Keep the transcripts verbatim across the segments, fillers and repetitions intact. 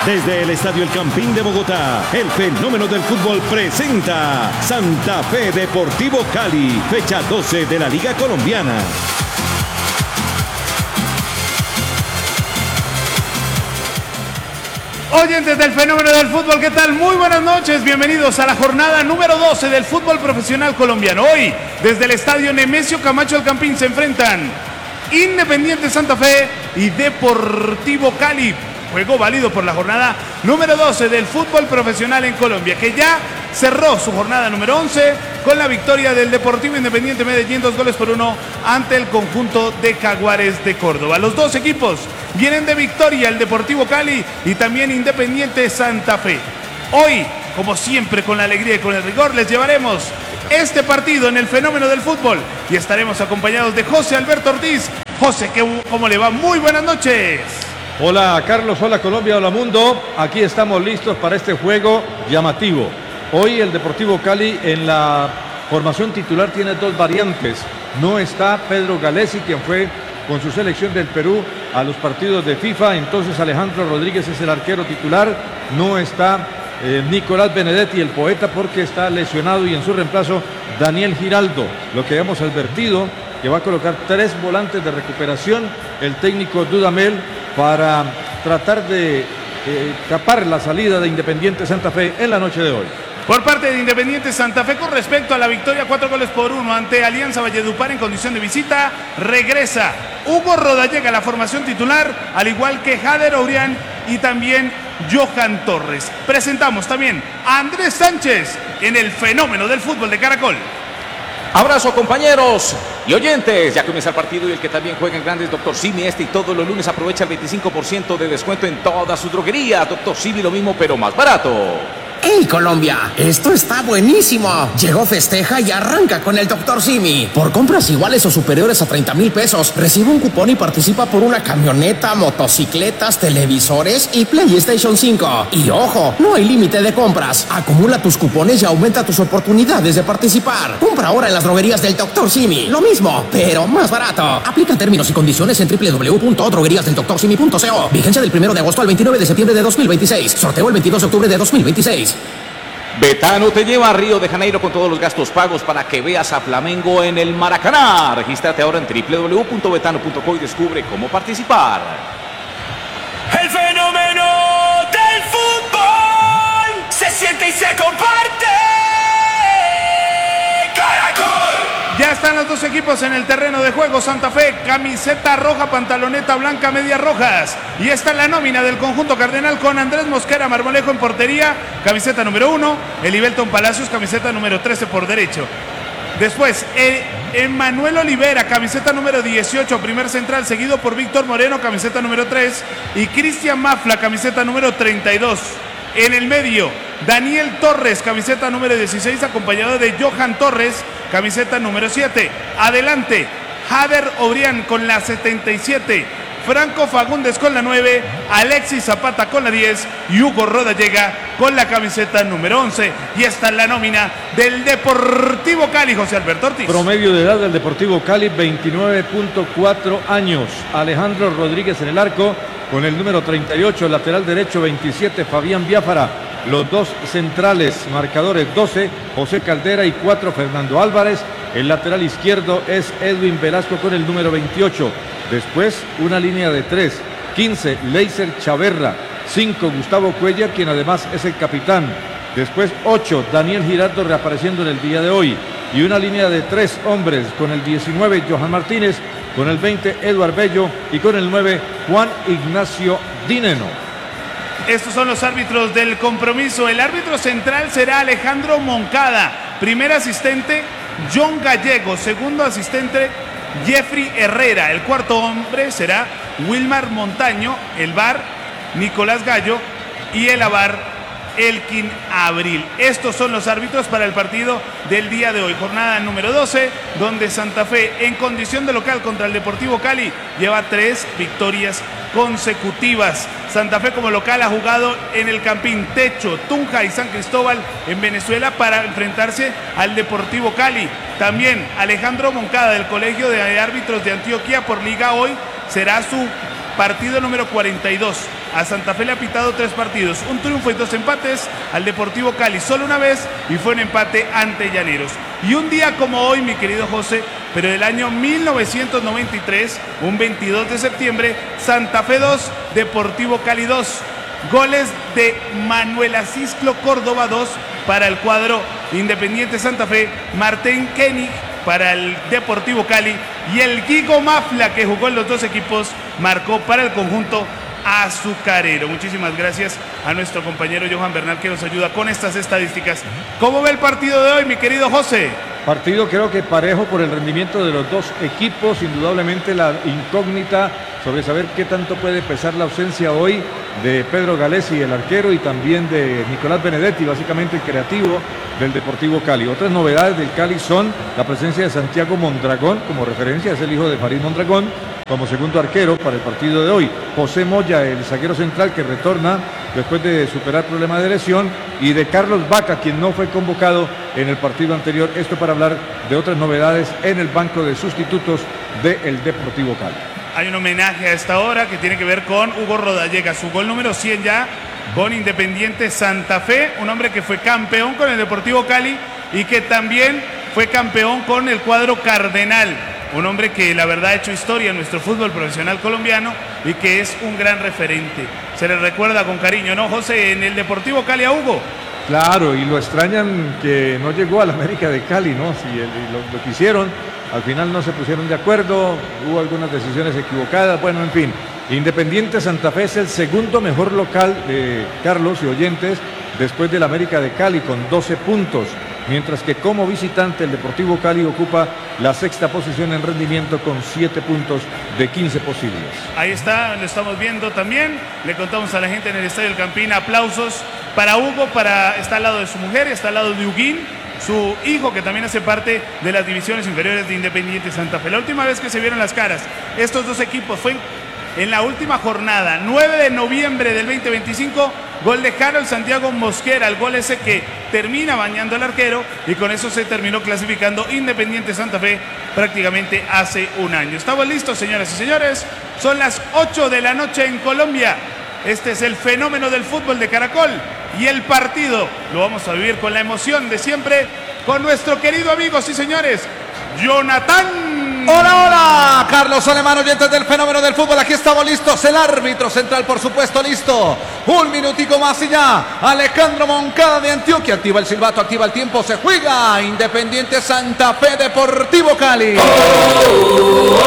Desde el Estadio El Campín de Bogotá, el fenómeno del fútbol presenta Santa Fe Deportivo Cali, fecha doce de la Liga Colombiana. Oyentes del fenómeno del fútbol, ¿qué tal? Muy buenas noches, bienvenidos a la jornada número doce del fútbol profesional colombiano. Hoy, desde el Estadio Nemesio Camacho El Campín se enfrentan Independiente Santa Fe y Deportivo Cali. Juego válido por la jornada número doce del fútbol profesional en Colombia, que ya cerró su jornada número once con la victoria del Deportivo Independiente Medellín, dos goles por uno ante el conjunto de Jaguares de Córdoba. Los dos equipos vienen de victoria, el Deportivo Cali y también Independiente Santa Fe. Hoy, como siempre, con la alegría y con el rigor, les llevaremos este partido en el fenómeno del fútbol y estaremos acompañados de José Alberto Ortiz. José, ¿cómo le va? Muy buenas noches. Hola Carlos, hola Colombia, hola mundo. Aquí estamos listos para este juego llamativo. Hoy el Deportivo Cali en la formación titular tiene dos variantes. No está Pedro Galesi, quien fue con su selección del Perú a los partidos de FIFA. Entonces Alejandro Rodríguez es el arquero titular. No está eh, Nicolás Benedetti, el poeta, porque está lesionado, y en su reemplazo Daniel Giraldo. Lo que hemos advertido, que va a colocar tres volantes de recuperación el técnico Dudamel para tratar de eh, tapar la salida de Independiente Santa Fe en la noche de hoy. Por parte de Independiente Santa Fe, con respecto a la victoria cuatro goles por uno ante Alianza Valledupar en condición de visita, regresa Hugo Rodallega a la formación titular, al igual que Jader Ourián y también Johan Torres. Presentamos también a Andrés Sánchez en el fenómeno del fútbol de Caracol. Abrazo, compañeros y oyentes, ya comienza el partido y el que también juega en grandes, Doctor Simi. Este y todos los lunes aprovecha el veinticinco por ciento de descuento en todas sus droguerías. Doctor Simi, lo mismo pero más barato. ¡Hey, Colombia! ¡Esto está buenísimo! Llegó Festeja y arranca con el doctor Simi. Por compras iguales o superiores a treinta mil pesos, recibe un cupón y participa por una camioneta, motocicletas, televisores y PlayStation cinco. Y ojo, no hay límite de compras. Acumula tus cupones y aumenta tus oportunidades de participar. Compra ahora en las droguerías del doctor Simi. Lo mismo, pero más barato. Aplica términos y condiciones en doble u doble u doble u punto droguerías del doctor simi punto co. Vigencia del primero de agosto al veintinueve de septiembre de dos mil veintiséis. Sorteo el veintidós de octubre de dos mil veintiséis. Betano te lleva a Río de Janeiro con todos los gastos pagos para que veas a Flamengo en el Maracaná. Regístrate ahora en doble u doble u doble u punto betano punto co y descubre cómo participar. El fenómeno del fútbol se siente y se comparte. Caracol. Ya están los dos equipos en el terreno de juego. Santa Fe, camiseta roja, pantaloneta blanca, medias rojas. Y está la nómina del conjunto cardenal con Andrés Mosquera Marmolejo en portería, camiseta número uno. Elivelton Palacios, camiseta número trece por derecho. Después, Emanuel Olivera, camiseta número dieciocho, primer central, seguido por Víctor Moreno, camiseta número tres. Y Cristian Mafla, camiseta número treinta y dos. En el medio, Daniel Torres, camiseta número dieciséis, acompañado de Johan Torres, camiseta número siete. Adelante, Jader Obrián con la setenta y siete, Franco Fagundes con la nueve, Alexis Zapata con la diez y Hugo Rodallega con la camiseta número once. Y esta es la nómina del Deportivo Cali, José Alberto Ortiz. Promedio de edad del Deportivo Cali, veintinueve punto cuatro años. Alejandro Rodríguez en el arco con el número treinta y ocho, el lateral derecho veintisiete, Fabián Biafara. Los dos centrales, marcadores doce, José Caldera, y cuatro, Fernando Álvarez. El lateral izquierdo es Edwin Velasco con el número veintiocho. Después una línea de tres, quince, Leiser Chaverra, cinco, Gustavo Cuellar, quien además es el capitán. Después ocho, Daniel Giraldo reapareciendo en el día de hoy. Y una línea de tres hombres con el diecinueve, Johan Martínez, con el veinte, Eduard Bello, y con el nueve, Juan Ignacio Dineno. Estos son los árbitros del compromiso. El árbitro central será Alejandro Moncada. Primer asistente, John Gallego. Segundo asistente, Jeffrey Herrera. El cuarto hombre será Wilmar Montaño. El V A R, Nicolás Gallo. Y el A V A R, Elkin Abril. Estos son los árbitros para el partido del día de hoy. Jornada número doce, donde Santa Fe, en condición de local contra el Deportivo Cali, lleva tres victorias consecutivas. Santa Fe como local ha jugado en el Campín, Techo, Tunja y San Cristóbal en Venezuela para enfrentarse al Deportivo Cali. También Alejandro Moncada del Colegio de Árbitros de Antioquia por Liga Hoy será su partido número cuarenta y dos. A Santa Fe le ha pitado tres partidos, un triunfo y dos empates. Al Deportivo Cali solo una vez y fue un empate ante Llaneros. Y un día como hoy, mi querido José, pero del año mil novecientos noventa y tres, un veintidós de septiembre, Santa Fe dos, Deportivo Cali dos. Goles de Manuel Acisclo Córdoba dos para el cuadro Independiente Santa Fe, Martín Koenig para el Deportivo Cali y el Guigo Mafla, que jugó en los dos equipos, marcó para el conjunto azucarero. Muchísimas gracias a nuestro compañero Johan Bernal, que nos ayuda con estas estadísticas. ¿Cómo ve el partido de hoy, mi querido José? Partido creo que parejo por el rendimiento de los dos equipos, indudablemente la incógnita sobre saber qué tanto puede pesar la ausencia hoy de Pedro Galesi, el arquero, y también de Nicolás Benedetti, básicamente el creativo del Deportivo Cali. Otras novedades del Cali son la presencia de Santiago Mondragón, como referencia, es el hijo de Farid Mondragón, como segundo arquero para el partido de hoy. José Moya, el zaguero central, que retorna después de superar problemas de lesión, y de Carlos Vaca, quien no fue convocado en el partido anterior. Esto para hablar de otras novedades en el banco de sustitutos del Deportivo Cali. Hay un homenaje a esta hora que tiene que ver con Hugo Rodallega, su gol número cien ya con Independiente Santa Fe, un hombre que fue campeón con el Deportivo Cali y que también fue campeón con el cuadro Cardenal. Un hombre que la verdad ha hecho historia en nuestro fútbol profesional colombiano y que es un gran referente. Se le recuerda con cariño, ¿no, José? En el Deportivo Cali a Hugo. Claro, y lo extrañan que no llegó al América de Cali, ¿no? Si el, lo, lo quisieron, al final no se pusieron de acuerdo, hubo algunas decisiones equivocadas, bueno, en fin. Independiente Santa Fe es el segundo mejor local, de Carlos y oyentes, después del América de Cali, con doce puntos. Mientras que como visitante el Deportivo Cali ocupa la sexta posición en rendimiento con siete puntos de quince posibles. Ahí está, lo estamos viendo también. Le contamos a la gente en el Estadio El Campín. Aplausos para Hugo, para, está al lado de su mujer, está al lado de Huguín, su hijo, que también hace parte de las divisiones inferiores de Independiente Santa Fe. La última vez que se vieron las caras estos dos equipos fue en la última jornada, nueve de noviembre del veinte veinticinco, gol de Harold Santiago Mosquera, el gol ese que termina bañando al arquero, y con eso se terminó clasificando Independiente Santa Fe prácticamente hace un año. Estamos listos, señoras y señores, son las ocho de la noche en Colombia. Este es el fenómeno del fútbol de Caracol y el partido lo vamos a vivir con la emoción de siempre, con nuestro querido amigo, sí señores, Jonathan. Hola, hola, Carlos Alemán, oyentes del fenómeno del fútbol, aquí estamos listos, el árbitro central por supuesto listo, un minutico más y ya, Alejandro Moncada de Antioquia, activa el silbato, activa el tiempo, se juega Independiente Santa Fe, Deportivo Cali. Oh, oh,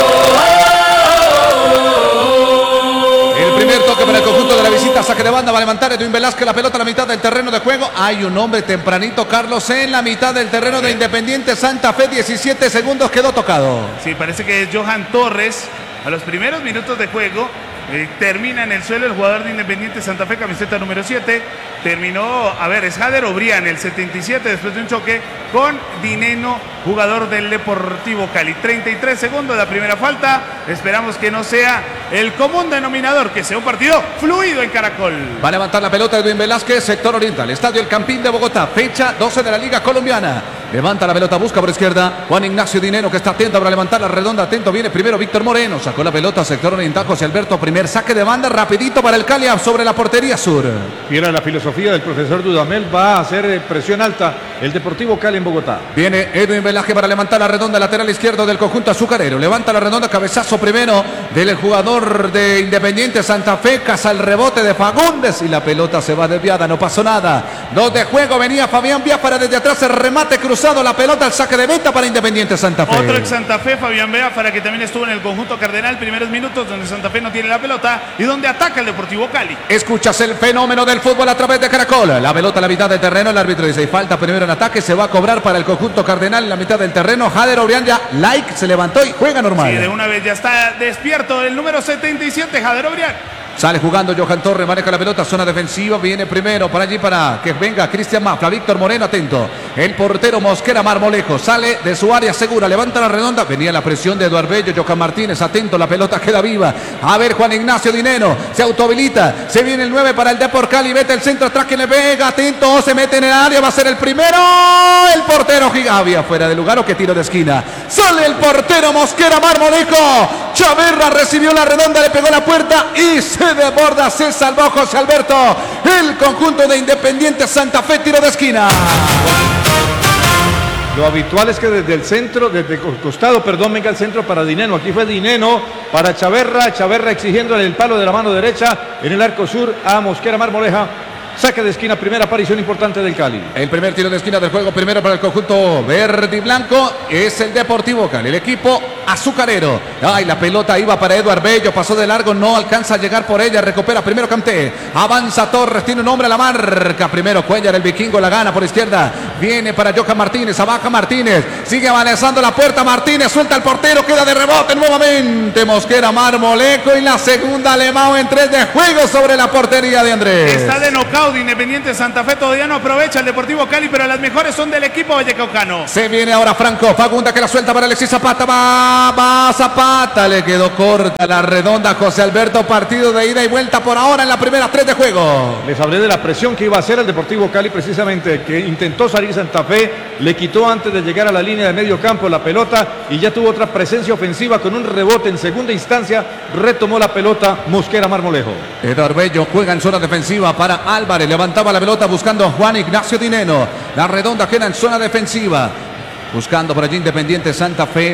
oh, oh. El primer toque para el conjunto de la visita, saque de banda, va a levantar Edwin Velázquez la pelota a la mitad del terreno de juego. Hay un hombre tempranito, Carlos, en la mitad del terreno de Independiente Santa Fe, diecisiete segundos, quedó tocado. Sí, parece que es Johan Torres. A los primeros minutos de juego eh, termina en el suelo el jugador de Independiente Santa Fe, camiseta número siete. Terminó, a ver, es Jader Obrián, el setenta y siete, después de un choque con Dineno, jugador del Deportivo Cali. treinta y tres segundos de la primera falta. Esperamos que no sea el común denominador, que sea un partido fluido en Caracol. Va a levantar la pelota Edwin Velázquez, sector oriental, Estadio El Campín de Bogotá, fecha doce de la Liga Colombiana. Levanta la pelota, busca por izquierda Juan Ignacio Dineno, que está atento para levantar la redonda, atento, viene primero Víctor Moreno, sacó la pelota, sector oriental, José Alberto, primer saque de banda, rapidito para el Cali sobre la portería sur. Y era la filosofía del profesor Dudamel, va a hacer presión alta el Deportivo Cali en Bogotá. Viene Edwin Velázquez para levantar la redonda, lateral izquierdo del conjunto azucarero, levanta la redonda, cabezazo primero del jugador de Independiente Santa Fe, caza el rebote de Fagundes y la pelota se va desviada, no pasó nada. Dos de juego, venía Fabián Biafara desde atrás, el remate cruzado, la pelota al saque de meta para Independiente Santa Fe. Otro ex Santa Fe, Fabián Biafara, que también estuvo en el conjunto Cardenal, primeros minutos donde Santa Fe no tiene la pelota y donde ataca el Deportivo Cali. Escuchas el fenómeno del fútbol a través de Caracol, la pelota a la mitad del terreno, el árbitro dice falta primero en ataque, se va a cobrar para el conjunto Cardenal en la mitad del terreno. Jader Obrián ya, like, se levantó y juega normal. Sí, de una vez ya está despierto el número setenta y siete, Jader Obrián. Sale jugando Johan Torres, maneja la pelota, zona defensiva, viene primero para allí para que venga Cristian Mafla, Víctor Moreno atento. El portero Mosquera Marmolejo sale de su área segura, levanta la redonda. Venía la presión de Eduardo Bello, Johan Martínez, atento, la pelota queda viva. A ver, Juan Ignacio Dineno, se autohabilita, se viene el nueve para el Depor Cali, vete el centro atrás que le pega, atento, se mete en el área, va a ser el primero. El portero Gigavia fuera de lugar o que tiro de esquina. Sale el portero Mosquera Marmolejo. Chaverra recibió la redonda, le pegó la puerta y se desborda, se salvó José Alberto. El conjunto de Independiente Santa Fe, tiro de esquina. Lo habitual es que desde el centro, desde el costado, perdón, venga el centro para Dineno. Aquí fue Dineno para Chaverra. Chaverra exigiendo el palo de la mano derecha en el arco sur a Mosquera Marmoleja. Saque de esquina, primera aparición importante del Cali. El primer tiro de esquina del juego, primero para el conjunto verde y blanco, es el Deportivo Cali, el equipo azucarero. Ay, la pelota iba para Eduardo Bello, pasó de largo, no alcanza a llegar por ella, recupera primero Canté, avanza Torres, tiene un hombre a la marca, primero Cuellar, el vikingo la gana por izquierda, viene para Johan Martínez, abaja Martínez, sigue avanzando la puerta, Martínez suelta al portero, queda de rebote nuevamente Mosquera Marmolejo y la segunda Alemão en tres de juego sobre la portería de Andrés. Está de knockout Independiente Santa Fe, todavía no aprovecha el Deportivo Cali, pero las mejores son del equipo vallecaucano. Se viene ahora Franco, Fagunda que la suelta para Alexis Zapata, va, va Zapata, le quedó corta la redonda José Alberto, partido de ida y vuelta por ahora en la primera tres de juego. Les hablé de la presión que iba a hacer el Deportivo Cali precisamente, que intentó salir Santa Fe, le quitó antes de llegar a la línea de medio campo la pelota y ya tuvo otra presencia ofensiva con un rebote en segunda instancia, retomó la pelota Mosquera Marmolejo. Eduardo Bello juega en zona defensiva para Álvarez, levantaba la pelota buscando a Juan Ignacio Dineno, la redonda queda en zona defensiva, buscando por allí Independiente Santa Fe.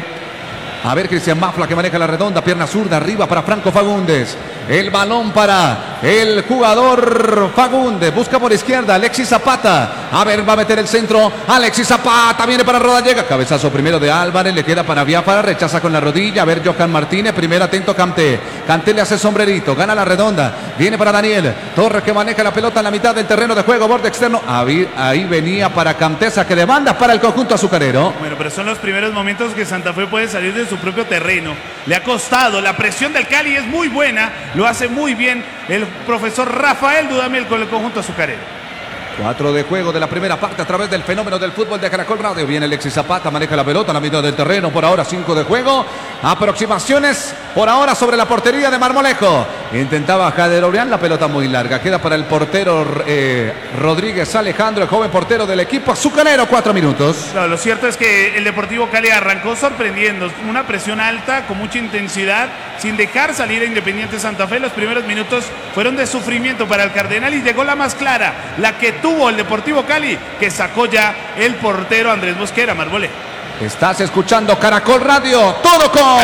A ver, Cristian Mafla que maneja la redonda, pierna zurda, arriba para Franco Fagundes. El balón para el jugador Fagundes. Busca por izquierda Alexis Zapata. A ver, va a meter el centro. Alexis Zapata viene para Rodallega. Cabezazo primero de Álvarez, le queda para Biafara, rechaza con la rodilla. A ver, Johan Martínez, primero atento Canté. Canté le hace sombrerito, gana la redonda. Viene para Daniel Torres que maneja la pelota en la mitad del terreno de juego, borde externo. Ahí, ahí venía para Cantesa que demanda para el conjunto azucarero. Bueno, pero son los primeros momentos que Santa Fe puede salir de su propio terreno. Le ha costado, la presión del Cali es muy buena, lo hace muy bien el profesor Rafael Dudamel con el conjunto azucarero. Cuatro de juego de la primera parte a través del fenómeno del fútbol de Caracol Radio. Viene Alexis Zapata, maneja la pelota en la mitad del terreno. Por ahora cinco de juego. Aproximaciones por ahora sobre la portería de Marmolejo. Intentaba Jader Orián, la pelota muy larga. Queda para el portero eh, Rodríguez Alejandro, el joven portero del equipo azucarero. Cuatro minutos. Claro, lo cierto es que el Deportivo Cali arrancó sorprendiendo. Una presión alta, con mucha intensidad, sin dejar salir a Independiente Santa Fe. Los primeros minutos fueron de sufrimiento para el Cardenal y llegó la más clara, la que tuvo el Deportivo Cali, que sacó ya el portero Andrés Mosquera Marmolejo. Estás escuchando Caracol Radio, todo con...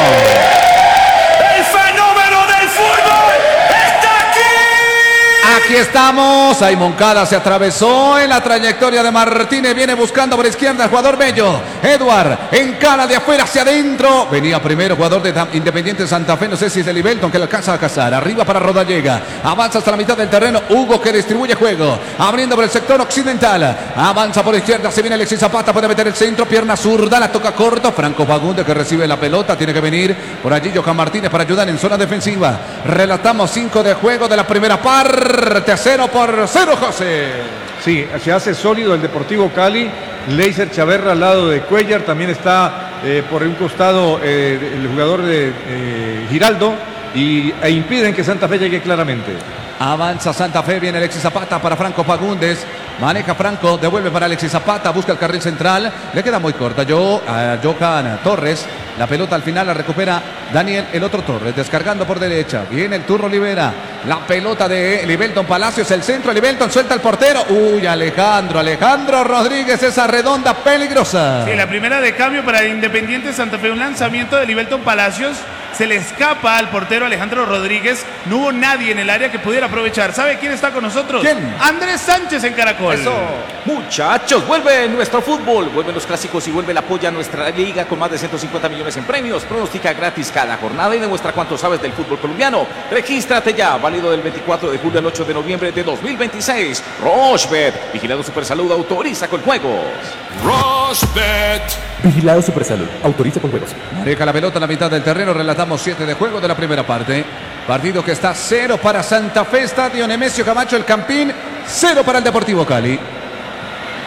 El fenómeno del fútbol está aquí. Aquí estamos, ahí Moncada se atravesó en la trayectoria de Martínez, viene buscando por izquierda el jugador Bello, Eduard, encara de afuera hacia adentro, venía primero jugador de Independiente Santa Fe, no sé si es de Libelton que lo alcanza a cazar, arriba para Rodallega, avanza hasta la mitad del terreno, Hugo que distribuye juego, abriendo por el sector occidental, avanza por izquierda, se viene Alexis Zapata, puede meter el centro, pierna zurda, la toca corto, Franco Fagundes que recibe la pelota, tiene que venir por allí Johan Martínez para ayudar en zona defensiva, relatamos cinco de juego de la primera parte. Tercero por cero, José. Sí, se hace sólido el Deportivo Cali. Leiser Chaverra al lado de Cuellar. También está eh, por un costado eh, el jugador de eh, Giraldo. Y, e impiden que Santa Fe llegue claramente. Avanza Santa Fe, viene Alexis Zapata para Franco Fagundes. Maneja Franco, devuelve para Alexis Zapata, busca el carril central. Le queda muy corta. Yo, a Johan Torres. La pelota al final la recupera Daniel, el otro Torres, descargando por derecha. Viene el turno, libera. La pelota de Libelton Palacios, el centro. Libelton suelta al portero. Uy, Alejandro, Alejandro Rodríguez, esa redonda peligrosa. Sí, la primera de cambio para Independiente Santa Fe, un lanzamiento de Libelton Palacios. Se le escapa al portero Alejandro Rodríguez. No hubo nadie en el área que pudiera aprovechar. ¿Sabe quién está con nosotros? ¿Quién? Andrés Sánchez en Caracol. Eso. Muchachos, vuelve nuestro fútbol, vuelven los clásicos y vuelve el apoyo a nuestra liga con más de ciento cincuenta millones en premios. Pronostica gratis cada jornada y demuestra cuánto sabes del fútbol colombiano. Regístrate ya, válido del veinticuatro de julio al ocho de noviembre de dos mil veintiséis. Rochebet, vigilado Supersalud, autoriza con juegos. Rochebet. Vigilado Supersalud, autoriza con juegos. Deja la pelota en la mitad del terreno, relatamos siete de juego de la primera parte. Partido que está cero para Santa Fe, Estadio Nemesio Camacho, el Campín, cero para el Deportivo Cali.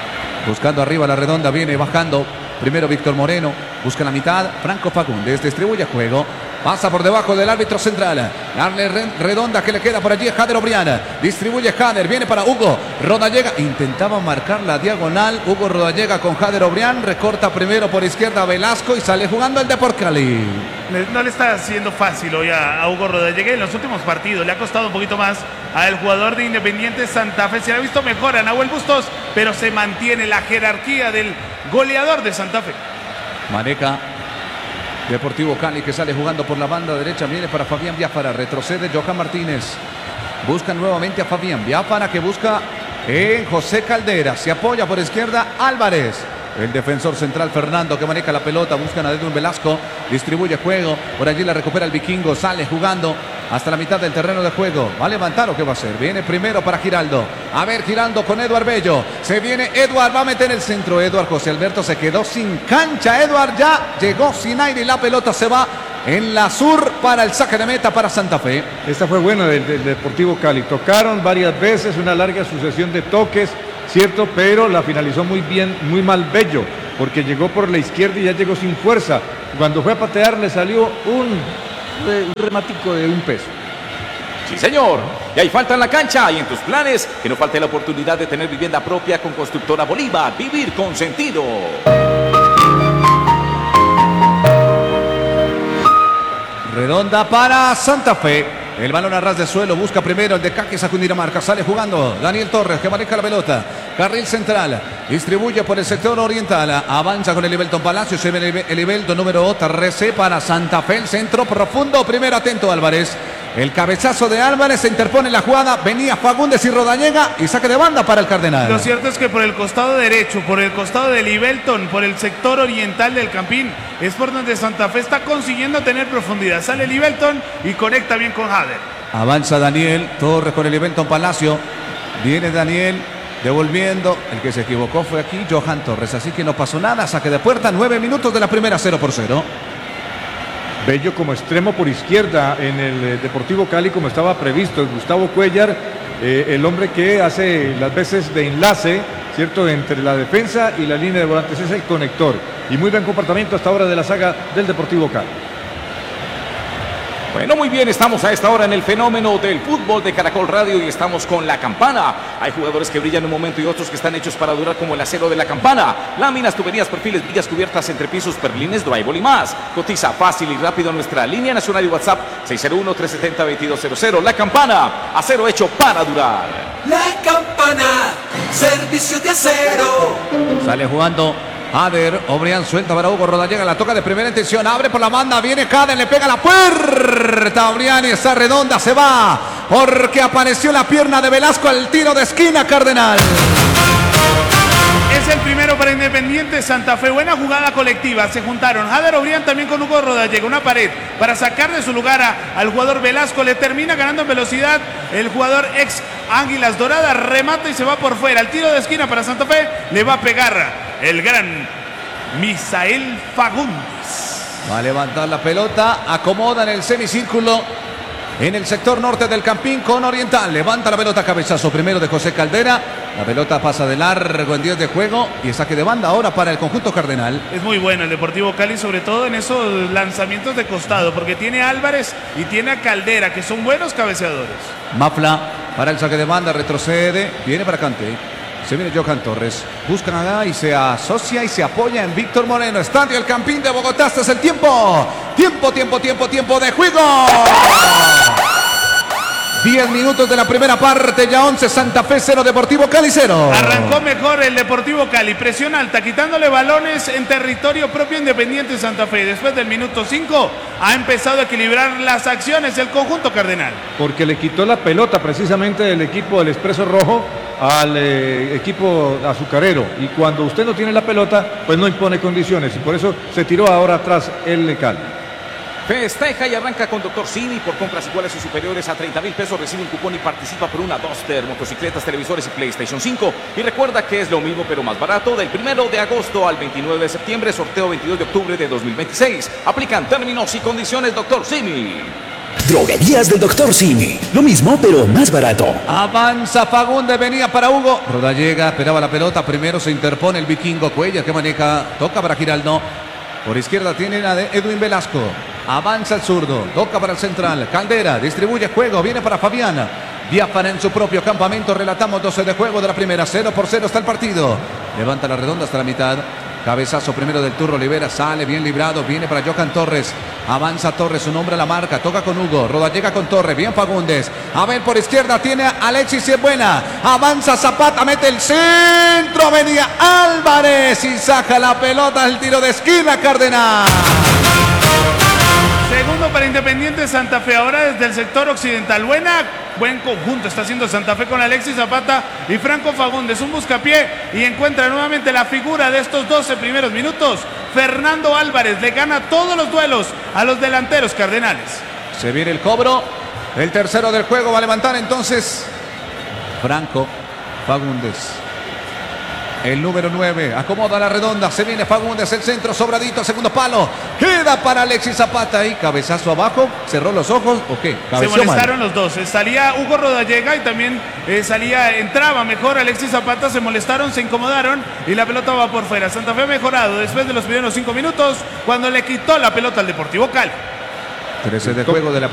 Buscando arriba la redonda, viene bajando. Primero Víctor Moreno, busca la mitad. Franco Fagundes distribuye juego. Pasa por debajo del árbitro central. Darle redonda que le queda por allí a Jader Obrián. Distribuye Jader, viene para Hugo Rodallega. Intentaba marcar la diagonal. Hugo Rodallega con Jader Obrián. Recorta primero por izquierda a Velasco y sale jugando el Depor Cali. No le está haciendo fácil hoy a, a Hugo Rodallega en los últimos partidos. Le ha costado un poquito más al jugador de Independiente Santa Fe. Se le ha visto mejor a Nahuel Bustos, pero se mantiene la jerarquía del goleador de Santa Fe. Maneja Deportivo Cali que sale jugando por la banda derecha. Viene para Fabián Biafara. Retrocede Johan Martínez. Busca nuevamente a Fabián Biafara que busca en José Caldera. Se apoya por izquierda Álvarez. El defensor central Fernando que maneja la pelota. Buscan a Edwin Velasco. Distribuye juego. Por allí la recupera el vikingo. Sale jugando hasta la mitad del terreno de juego. ¿Va a levantar o qué va a hacer? Viene primero para Giraldo. A ver, Giraldo con Eduard Bello. Se viene Eduard. Va a meter el centro. Eduard José Alberto se quedó sin cancha. Eduard ya llegó sin aire y la pelota se va en la sur para el saque de meta para Santa Fe. Esta fue buena del, del Deportivo Cali. Tocaron varias veces, una larga sucesión de toques, cierto, pero la finalizó muy bien, muy mal Bello, porque llegó por la izquierda y ya llegó sin fuerza. Cuando fue a patear le salió un, un rematico de un peso. Sí, señor. Y hay falta en la cancha y en tus planes que no falte la oportunidad de tener vivienda propia con Constructora Bolívar. Vivir con sentido. Redonda para Santa Fe. El balón a ras de suelo, busca primero el de Caques a Cundinamarca. Sale jugando Daniel Torres que maneja la pelota. Carril central, distribuye por el sector oriental. Avanza con el Ibelton Palacio. Se ve el Ibelton número trece para Santa Fe. El centro profundo. Primero atento Álvarez. El cabezazo de Álvarez se interpone en la jugada. Venía Fagundes y Rodallega y saque de banda para el Cardenal. Lo cierto es que por el costado derecho, por el costado del Ibelton, por el sector oriental del Campín, es por donde Santa Fe está consiguiendo tener profundidad. Sale el Ibelton y conecta bien con Jader. Avanza Daniel Torres con el Ibelton Palacio. Viene Daniel devolviendo. El que se equivocó fue aquí Johan Torres. Así que no pasó nada. Saque de puerta. Nueve minutos de la primera, cero por cero. Bello como extremo por izquierda en el eh, Deportivo Cali como estaba previsto. Gustavo Cuellar, eh, el hombre que hace las veces de enlace, ¿cierto?, entre la defensa y la línea de volantes, es el conector. Y muy buen comportamiento hasta ahora de la saga del Deportivo Cali. Bueno, muy bien, estamos a esta hora en el fenómeno del fútbol de Caracol Radio y estamos con la campana. Hay jugadores que brillan un momento y otros que están hechos para durar como el acero de la campana. Láminas, tuberías, perfiles, vigas cubiertas, entrepisos, perlines, drywall y más. Cotiza fácil y rápido nuestra línea nacional y WhatsApp seis cero uno, tres siete cero, dos dos cero cero. La campana, acero hecho para durar. La campana, servicio de acero. Sale jugando Jader Obrián, suelta para Hugo Rodallega, la toca de primera intención, abre por la banda, viene Jader, le pega la puerta, Obrián y esa redonda se va, porque apareció la pierna de Velasco al tiro de esquina, Cardenal. Es el primero para Independiente Santa Fe. Buena jugada colectiva. Se juntaron Jader Obrián también con Hugo Rodallega. Una pared para sacar de su lugar a, al jugador Velasco. Le termina ganando en velocidad el jugador ex Águilas Doradas. Remata y se va por fuera. El tiro de esquina para Santa Fe. Le va a pegar el gran Misael Fagundes. Va a levantar la pelota. Acomoda en el semicírculo. En el sector norte del Campín con Oriental. Levanta la pelota, cabezazo primero de José Caldera. La pelota pasa de largo en diez de juego y saque de banda ahora para el conjunto cardenal. Es muy bueno el Deportivo Cali, sobre todo en esos lanzamientos de costado, porque tiene a Álvarez y tiene a Caldera, que son buenos cabeceadores. Mafla para el saque de banda, retrocede, viene para Cante. Se viene Johan Torres, buscan acá y se asocia y se apoya en Víctor Moreno. Estadio El Campín de Bogotá, este es el tiempo. Tiempo, tiempo, tiempo, tiempo de juego. diez minutos de la primera parte, ya once, Santa Fe cero, Deportivo Cali cero. Arrancó mejor el Deportivo Cali, presión alta, quitándole balones en territorio propio Independiente Santa Fe. Después del minuto cinco ha empezado a equilibrar las acciones el conjunto cardenal. Porque le quitó la pelota precisamente del equipo del Expreso Rojo al eh, equipo azucarero. Y cuando usted no tiene la pelota, pues no impone condiciones. Y por eso se tiró ahora atrás el Cali. Festeja y arranca con Doctor Simi. Por compras iguales o superiores a treinta mil pesos recibe un cupón y participa por una Duster, motocicletas, televisores y PlayStation cinco. Y recuerda que es lo mismo pero más barato. Del primero de agosto al veintinueve de septiembre, sorteo veintidós de octubre de dos mil veintiséis. Aplican términos y condiciones Doctor Simi. Droguerías del doctor Simi. Lo mismo, pero más barato. Avanza Fagundes, venía para Hugo. Rodallega, esperaba la pelota. Primero se interpone el vikingo Cuellar que maneja. Toca para Giraldo. Por izquierda tiene la de Edwin Velasco. Avanza el zurdo. Toca para el central. Caldera distribuye juego. Viene para Fabiana. Biafara en su propio campamento. Relatamos doce de juego de la primera. cero por cero está el partido. Levanta la redonda hasta la mitad. Cabezazo primero del Turro Olivera, sale bien librado, viene para Johan Torres, avanza Torres, su nombre a la marca, toca con Hugo, Rodallega con Torres, bien Fagundes, a ver por izquierda tiene a Alexis y es buena, avanza Zapata, mete el centro, venía Álvarez y saca la pelota, el tiro de esquina Cardenal. Segundo para Independiente Santa Fe, ahora desde el sector occidental. Buena, buen conjunto está haciendo Santa Fe con Alexis Zapata y Franco Fagundes. Un buscapié y encuentra nuevamente la figura de estos doce primeros minutos. Fernando Álvarez le gana todos los duelos a los delanteros cardenales. Se viene el cobro. El tercero del juego va a levantar entonces Franco Fagundes. El número nueve, acomoda la redonda, se viene Fagundes, el centro sobradito, segundo palo, queda para Alexis Zapata y cabezazo abajo, cerró los ojos, ¿o qué? Se molestaron mal. Los dos, salía Hugo Rodallega y también eh, salía, entraba mejor Alexis Zapata, se molestaron, se incomodaron y la pelota va por fuera. Santa Fe ha mejorado después de los primeros cinco minutos cuando le quitó la pelota al Deportivo Cali. trece de juego de la